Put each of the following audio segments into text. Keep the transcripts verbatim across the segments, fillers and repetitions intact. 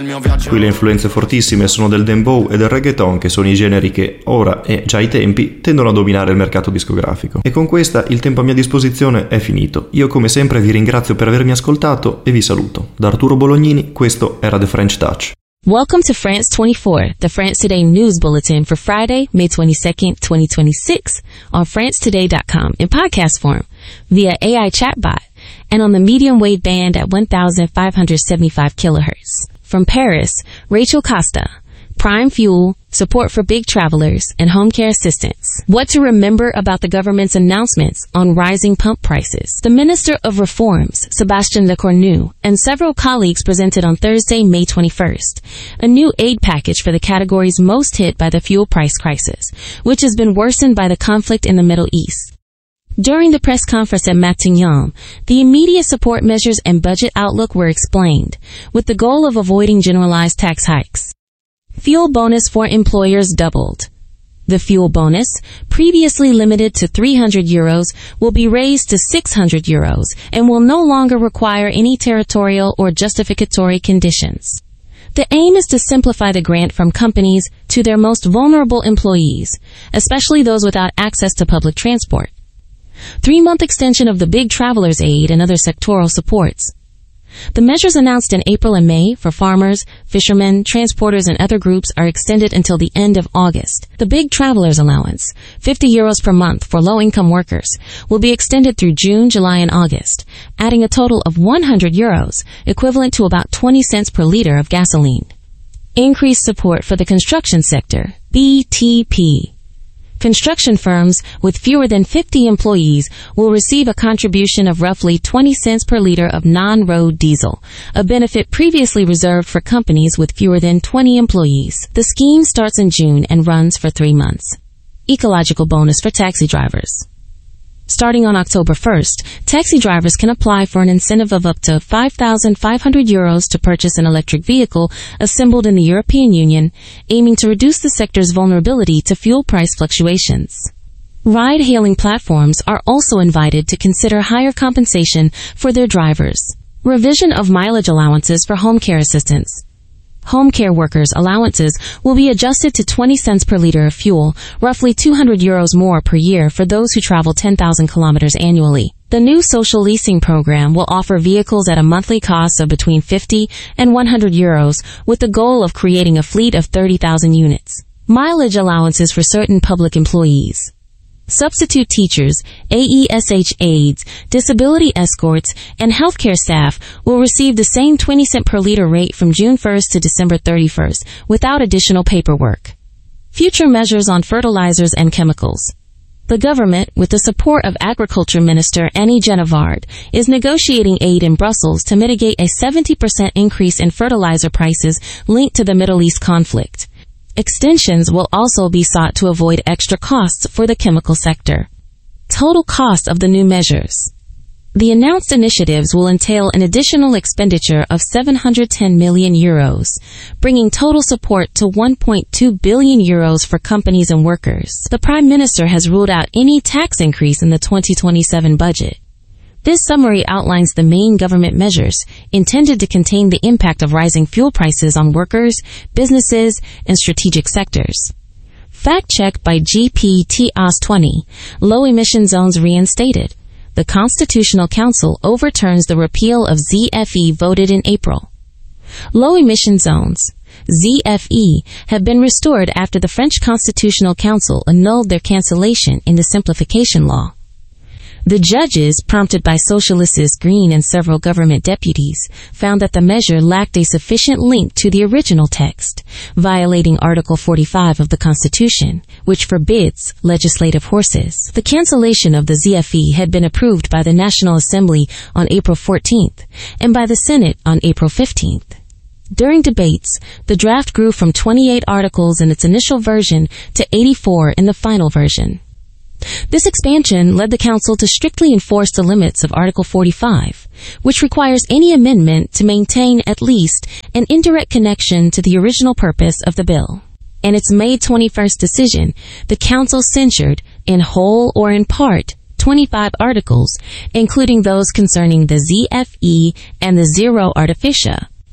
Qui le influenze fortissime sono del dembow e del reggaeton, che sono i generi che ora e già ai tempi tendono a dominare il mercato discografico. E con questa il tempo a mia disposizione è finito. Io come sempre vi ringrazio per avermi ascoltato e vi saluto. Da Arturo Bolognini, questo era The French Touch. Welcome to France twenty-four, the France Today News Bulletin for Friday, May twenty-second, twenty twenty-six, on France Today dot com in podcast form, via A I chatbot, and on the medium wave band at one thousand five hundred seventy-five kilohertz. From Paris, Rachel Costa. Prime Fuel, support for big travelers, and home care assistance. What to remember about the government's announcements on rising pump prices. The Minister of Reforms, Sébastien Lecornu, and several colleagues presented on Thursday, May twenty-first, a new aid package for the categories most hit by the fuel price crisis, which has been worsened by the conflict in the Middle East. During the press conference at Matignon, the immediate support measures and budget outlook were explained, with the goal of avoiding generalized tax hikes. Fuel bonus for employers doubled. The fuel bonus, previously limited to three hundred euros, will be raised to six hundred euros and will no longer require any territorial or justificatory conditions. The aim is to simplify the grant from companies to their most vulnerable employees, especially those without access to public transport. Three-month extension of the big travelers' aid and other sectoral supports. The measures announced in April and May for farmers, fishermen, transporters, and other groups are extended until the end of August. The big travelers' allowance, fifty euros per month for low-income workers, will be extended through June, July, and August, adding a total of one hundred euros, equivalent to about twenty cents per liter of gasoline. Increased support for the construction sector, B T P. Construction firms with fewer than fifty employees will receive a contribution of roughly twenty cents per liter of non-road diesel, a benefit previously reserved for companies with fewer than twenty employees. The scheme starts in June and runs for three months. Ecological bonus for taxi drivers. Starting on October first, taxi drivers can apply for an incentive of up to five thousand five hundred euros to purchase an electric vehicle assembled in the European Union, aiming to reduce the sector's vulnerability to fuel price fluctuations. Ride-hailing platforms are also invited to consider higher compensation for their drivers. Revision of mileage allowances for home care assistants. Home care workers' allowances will be adjusted to twenty cents per liter of fuel, roughly two hundred euros more per year for those who travel ten thousand kilometers annually. The new social leasing program will offer vehicles at a monthly cost of between fifty and one hundred euros, with the goal of creating a fleet of thirty thousand units. Mileage allowances for certain public employees. Substitute teachers, A E S H aides, disability escorts, and healthcare staff will receive the same twenty cent per liter rate from June first to December thirty-first, without additional paperwork. Future measures on fertilizers and chemicals. The government, with the support of Agriculture Minister Annie Genevard, is negotiating aid in Brussels to mitigate a seventy percent increase in fertilizer prices linked to the Middle East conflict. Extensions will also be sought to avoid extra costs for the chemical sector. Total cost of the new measures. The announced initiatives will entail an additional expenditure of seven hundred ten million euros, bringing total support to one point two billion euros for companies and workers. The Prime Minister has ruled out any tax increase in the twenty twenty-seven budget. This summary outlines the main government measures intended to contain the impact of rising fuel prices on workers, businesses, and strategic sectors. Fact-check by G P T O S twenty. Low emission zones reinstated. The Constitutional Council overturns the repeal of Z F E voted in April. Low emission zones, Z F E, have been restored after the French Constitutional Council annulled their cancellation in the simplification law. The judges, prompted by Socialists Green and several government deputies, found that the measure lacked a sufficient link to the original text, violating Article forty-five of the Constitution, which forbids legislative horses. The cancellation of the Z F E had been approved by the National Assembly on April fourteenth and by the Senate on April fifteenth. During debates, the draft grew from twenty-eight articles in its initial version to eighty-four in the final version. This expansion led the Council to strictly enforce the limits of Article forty-five, which requires any amendment to maintain at least an indirect connection to the original purpose of the bill. In its May twenty-first decision, the Council censured, in whole or in part, twenty-five articles, including those concerning the Z F E and the Zero Artificia.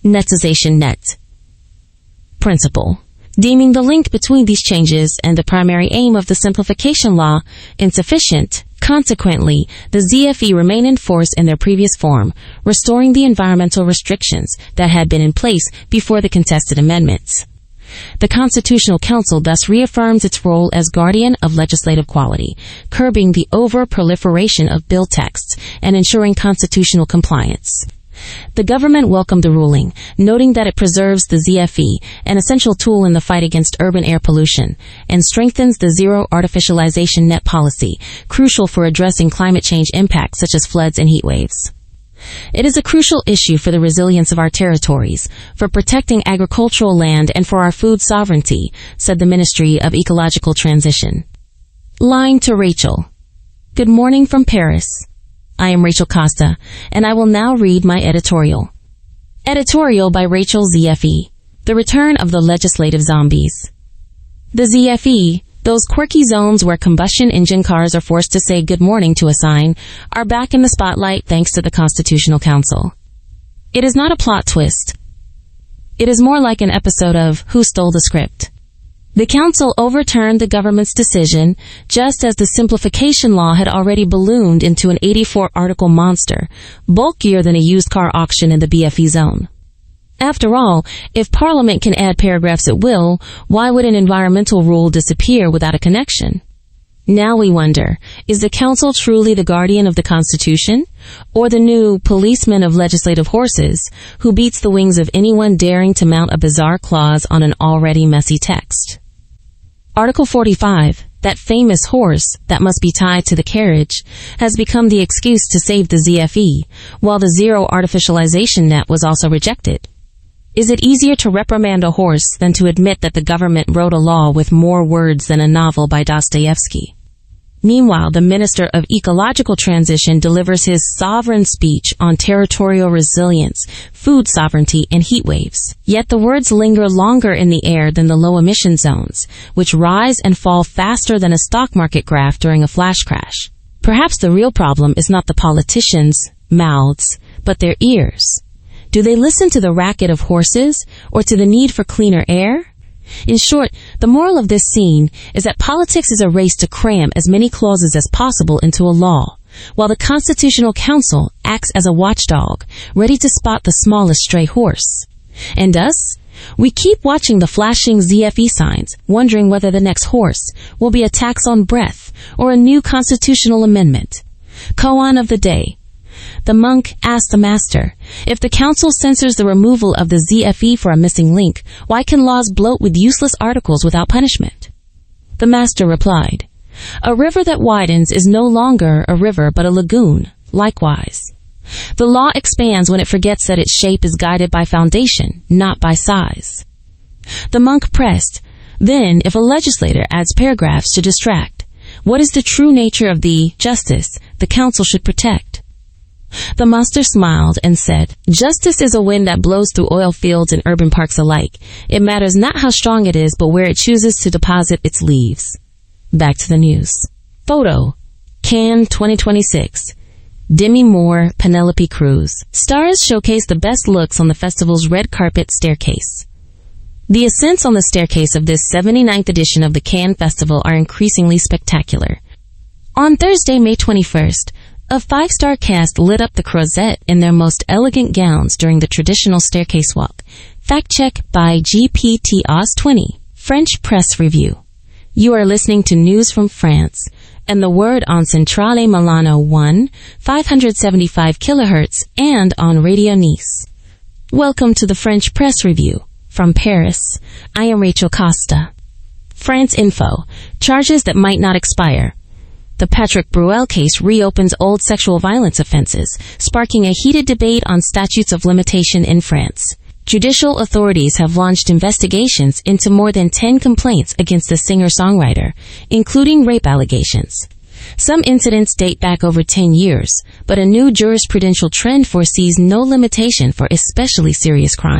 Netization Net. Principle. Deeming the link between these changes and the primary aim of the simplification law insufficient, consequently, the Z F E remain in force in their previous form, restoring the environmental restrictions that had been in place before the contested amendments. The Constitutional Council thus reaffirms its role as guardian of legislative quality, curbing the over-proliferation of bill texts and ensuring constitutional compliance. The government welcomed the ruling, noting that it preserves the Z F E, an essential tool in the fight against urban air pollution, and strengthens the zero artificialization net policy, crucial for addressing climate change impacts such as floods and heat waves. It is a crucial issue for the resilience of our territories, for protecting agricultural land, and for our food sovereignty, said the Ministry of Ecological Transition. Line to Rachel. Good morning from Paris. I am Rachel Costa, and I will now read my editorial. Editorial by Rachel Z F E. The Return of the Legislative Zombies. The Z F E, those quirky zones where combustion engine cars are forced to say good morning to a sign, are back in the spotlight thanks to the Constitutional Council. It is not a plot twist. It is more like an episode of Who Stole the Script? The Council overturned the government's decision just as the simplification law had already ballooned into an eighty-four article monster, bulkier than a used car auction in the B F E zone. After all, if Parliament can add paragraphs at will, why would an environmental rule disappear without a connection? Now we wonder, is the Council truly the guardian of the Constitution, or the new policeman of legislative horses who beats the wings of anyone daring to mount a bizarre clause on an already messy text? Article forty-five, that famous horse that must be tied to the carriage, has become the excuse to save the Z F E, while the zero artificialization net was also rejected. Is it easier to reprimand a horse than to admit that the government wrote a law with more words than a novel by Dostoevsky? Meanwhile, the Minister of Ecological Transition delivers his sovereign speech on territorial resilience, food sovereignty, and heat waves. Yet the words linger longer in the air than the low-emission zones, which rise and fall faster than a stock market graph during a flash crash. Perhaps the real problem is not the politicians' mouths, but their ears. Do they listen to the racket of horses or to the need for cleaner air? In short, the moral of this scene is that politics is a race to cram as many clauses as possible into a law, while the Constitutional Council acts as a watchdog, ready to spot the smallest stray horse. And us? We keep watching the flashing Z F E signs, wondering whether the next horse will be a tax on breath or a new constitutional amendment. Koan of the day. The monk asked the master, if the council censors the removal of the Z F E for a missing link, why can laws bloat with useless articles without punishment? The master replied, a river that widens is no longer a river but a lagoon. Likewise, the law expands when it forgets that its shape is guided by foundation, not by size. The monk pressed, then if a legislator adds paragraphs to distract, what is the true nature of the justice the council should protect? The master smiled and said, justice is a wind that blows through oil fields and urban parks alike. It matters not how strong it is, but where it chooses to deposit its leaves. Back to the news. Photo. Cannes twenty twenty-six. Demi Moore, Penelope Cruz. Stars showcase the best looks on the festival's red carpet staircase. The ascents on the staircase of this seventy-ninth edition of the Cannes Festival are increasingly spectacular. On Thursday, May twenty-first, a five-star cast lit up the Croisette in their most elegant gowns during the traditional staircase walk. Fact check by G P T O S twenty. French Press Review. You are listening to News from France, and the word on Centrale Milano one, five seventy-five kilohertz, and on Radio Nice. Welcome to the French Press Review. From Paris, I am Rachel Costa. France Info. Charges that might not expire. The Patrick Bruel case reopens old sexual violence offenses, sparking a heated debate on statutes of limitation in France. Judicial authorities have launched investigations into more than ten complaints against the singer-songwriter, including rape allegations. Some incidents date back over ten years, but a new jurisprudential trend foresees no limitation for especially serious crimes.